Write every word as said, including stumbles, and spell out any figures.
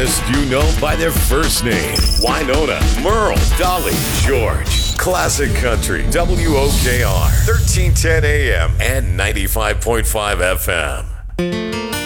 artists you know by their first name. Winona, Merle, Dolly, George. Classic Country, W O K R, thirteen ten A M and ninety-five point five F M.